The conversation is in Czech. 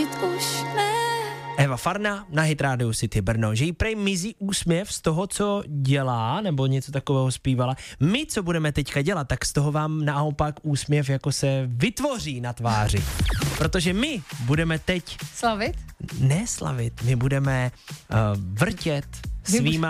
pustit už ne. Eva Farna na Hit Radio City Brno, že jí prej mizí úsměv z toho, co dělá, nebo něco takového zpívala. My, co budeme teďka dělat, tak z toho vám naopak úsměv jako se vytvoří na tváři. Protože my budeme teď... Slavit? Ne slavit, my budeme vrtět svýma